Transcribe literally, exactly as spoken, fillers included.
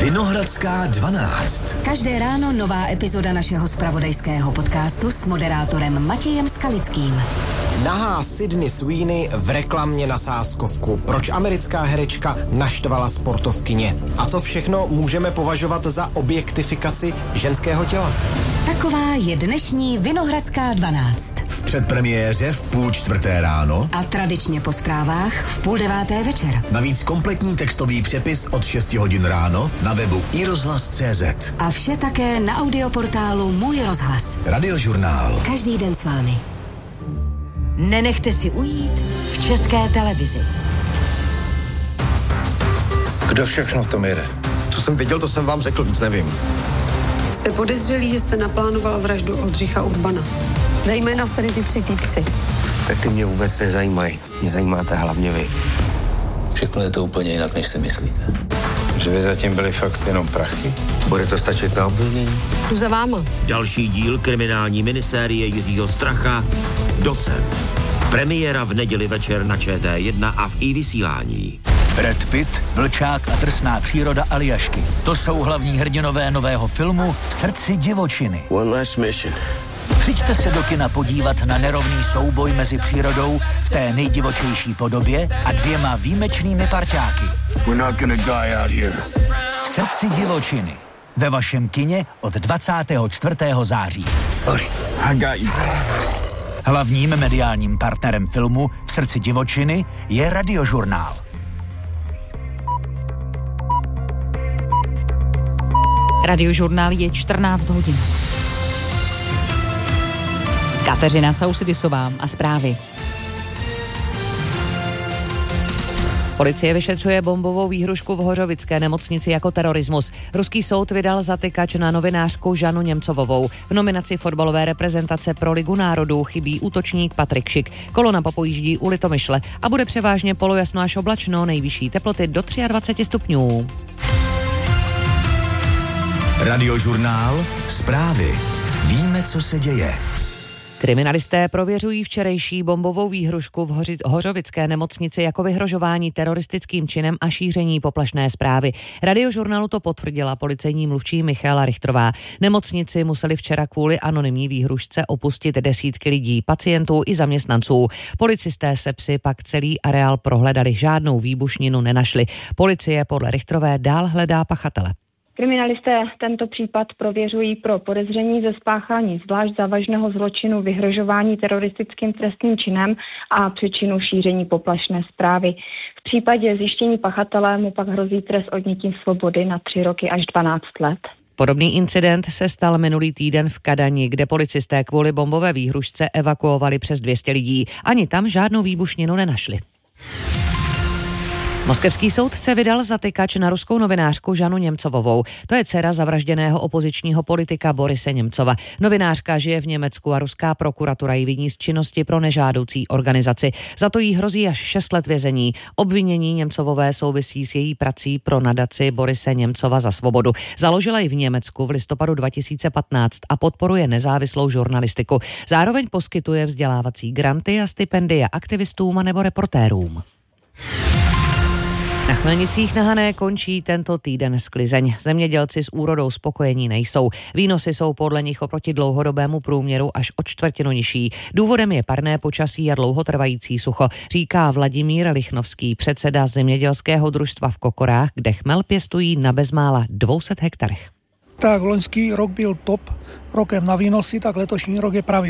Vinohradská dvanáct. Každé ráno nová epizoda našeho zpravodajského podcastu s moderátorem Matějem Skalickým. Nahá Sydney Sweeney v reklamě na sázkovku. Proč americká herečka naštvala sportovkyně? A co všechno můžeme považovat za objektifikaci ženského těla? Taková je dnešní Vinohradská dvanáct. V předpremiéře v půl čtvrté ráno a tradičně po zprávách v půl deváté večer. Navíc kompletní textový přepis od šesti hodin ráno na webu i rozhlas tečka cé zet. A vše také na audioportálu Můj rozhlas. Radiožurnál. Každý den s vámi. Nenechte si ujít v České televizi. Kdo všechno v tom jede? Co jsem viděl, to jsem vám řekl, víc nevím. Jste podezřelí, že jste naplánoval vraždu Oldřicha Urbana. Zajímají nás tady ty tři týpci. Tak ty mě vůbec nezajímají. Mě zajímáte hlavně vy. Všechno je to úplně jinak, než si myslíte. Že vy zatím byli fakt jenom prachy? Bude to stačit na obvinění? Jdu za váma. Další díl kriminální minisérie Jiřího Stracha Docent. Premiéra v neděli večer na Č T jedna a v iVysílání. Brad Pitt, Vlčák a drsná příroda Aljašky. To jsou hlavní hrdinové nového filmu V srdci divočiny. One last mission. Přijďte se do kina podívat na nerovný souboj mezi přírodou v té nejdivočejší podobě a dvěma výjimečnými parťáky. We're not gonna die out here. V srdci divočiny. Ve vašem kině od dvacátého čtvrtého září. Sorry, I got you. Hlavním mediálním partnerem filmu V srdci divočiny je Radiožurnál. Radiožurnál je čtrnáct hodin. Kateřina Causydisová a zprávy. Policie vyšetřuje bombovou výhrušku v Hořovické nemocnici jako terorismus. Ruský soud vydal zatykač na novinářku Žanu Němcovovou. V nominaci fotbalové reprezentace pro Ligu národů chybí útočník Patrik Šik. Kolona popojíždí u Litomyšle a bude převážně polojasno až oblačno, nejvyšší teploty do dvacet tři stupňů. Radiožurnál. Zprávy. Víme, co se děje. Kriminalisté prověřují včerejší bombovou výhrušku v Hoři- Hořovické nemocnici jako vyhrožování teroristickým činem a šíření poplašné zprávy. Radiožurnálu to potvrdila policejní mluvčí Michaela Richtrová. Nemocnici museli včera kvůli anonymní výhrušce opustit desítky lidí, pacientů i zaměstnanců. Policisté se psy pak celý areál prohledali, žádnou výbušninu nenašli. Policie podle Richtrové dál hledá pachatele. Kriminalisté tento případ prověřují pro podezření ze spáchání zvlášť závažného zločinu vyhrožování teroristickým trestným činem a přečinu šíření poplašné zprávy. V případě zjištění pachatele mu pak hrozí trest odnětí svobody na tři roky až dvanáct let. Podobný incident se stal minulý týden v Kadani, kde policisté kvůli bombové výhrušce evakuovali přes dvě stě lidí. Ani tam žádnou výbušninu nenašli. Moskevský soudce vydal zatykač na ruskou novinářku Žanu Němcovovou. To je dcera zavražděného opozičního politika Borise Němcova. Novinářka žije v Německu a ruská prokuratura ji viní z činnosti pro nežádoucí organizaci. Za to jí hrozí až šest let vězení. Obvinění Němcovové souvisí s její prací pro nadaci Borise Němcova za svobodu. Založila ji v Německu v listopadu dva tisíce patnáct a podporuje nezávislou žurnalistiku. Zároveň poskytuje vzdělávací granty a stipendia aktivistům a nebo reportérům. Na Chmelnicích na Hané končí tento týden sklizeň. Zemědělci s úrodou spokojení nejsou. Výnosy jsou podle nich oproti dlouhodobému průměru až o čtvrtinu nižší. Důvodem je parné počasí a dlouhotrvající sucho, říká Vladimír Lichnovský, předseda zemědělského družstva v Kokorách, kde chmel pěstují na bezmála dvě stě hektarech. Tak loňský rok byl top rokem na výnosy, tak letošní rok je pravý